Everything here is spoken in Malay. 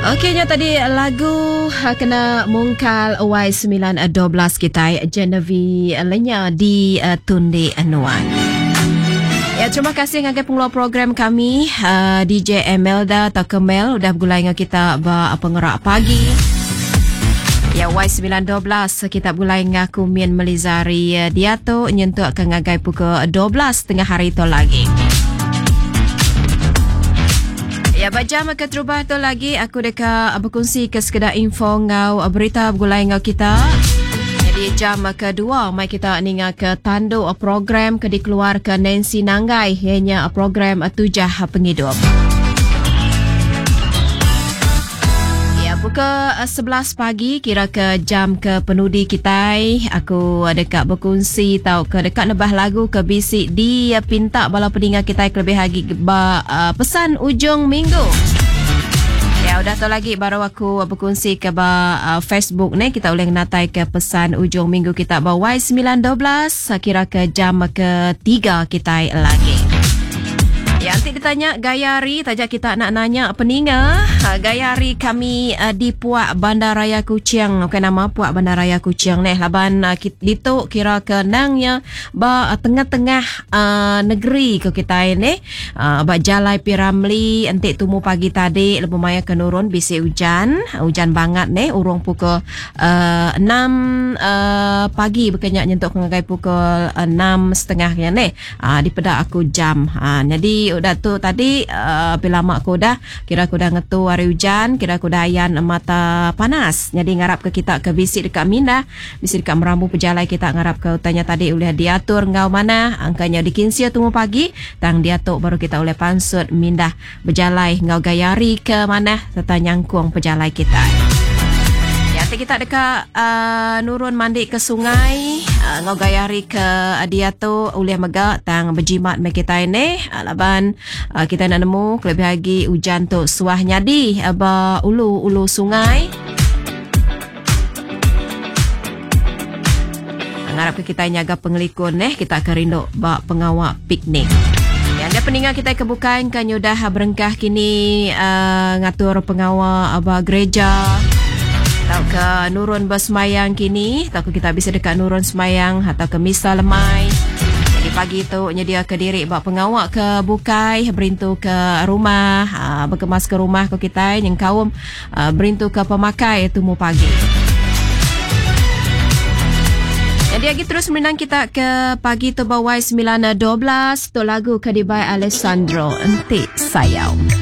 Okeynya tadi lagu kena mungkal Y912 kita Genevieve Lenya di Tunde Anuan. Ya, terima kasih ngagai pengeluar program kami DJ Emelda atau Kemel udah bergulai dengan kita pengerak pagi. Ya, Y912 kita mulai ngaku Mian Melizari dia tu nyentuh ke ngagai pukul 12 tengah hari tu lagi. Ya, baca maka terubah tu lagi aku dekat berkongsi ke sekedar info ngau berita bergulai ngau kita. Jadi jam kedua mai kita ninga ke tandu program ke dikeluar ke Nancy Nanggai ianya program Tujah Penghidup. Ya, pukul 11 pagi kira ke jam ke penudi kita aku dekat berkongsi tau ke dekat nebah lagu ke bisik di pinta bala peningat kita kelebih lagi pesan ujung minggu. Ya, udah tahu lagi baru aku berkongsi ke Facebook ni kita boleh natai ke pesan ujung minggu kita Y912 kira ke jam ke-3 kita lagi. Ya, nanti ditanya Gayari, tajak kita nak nanya peninga. Gayari kami di Puak Bandaraya Kuching. Okey, nama Puak Bandaraya Kuching ni. Laban itu kira ke nangnya tengah-tengah negeri ke kita ini. Jalai Piramli, nanti tumu pagi tadi lepas maya ke nurun bisi hujan banget ni. Urung pukul 6 pagi berkenyak nyentuk ngagai pukul 6.30 ni. Di pedak aku jam. Jadi udah tu tadi bila mak aku dah kira aku dah ngetu hari hujan, kira aku dah ayan mata panas. Jadi ngarap ke kita ke bisik dekat Minda, bisik dekat Merambu Pejalai kita ngarap ke utanya tadi boleh diatur ngau mana angkanya di Kinsia tunggu pagi tang diatur baru kita boleh pansut Minda Pejalai ngau Gayari ke mana serta nyangkung Pejalai kita. Kita dekat nurun mandi ke sungai ngau Gayari ke dia tu ulih megak tang berjimat me kita ini laban kita nak nemu lebih lagi hujan tu suah nyadi ulu sungai ngarap ke kita nyaga pengelikun kita akan rindu bak pengawak piknik. Yang ada peningat kita kebukaan kan yudah berengkah kini ngatur pengawal gereja atau ke nurun bersemayang kini atau kita bisa dekat nurun semayang atau ke misa lemai. Jadi pagi tu nyedia ke diri buat pengawak ke bukai berintu ke rumah berkemas ke rumah ke kita yang kaum berintu ke pemakai itu mu pagi. Jadi lagi terus menang kita ke pagi tu bawai 9.12 tu lagu Kadibai Alessandro Enti Sayau.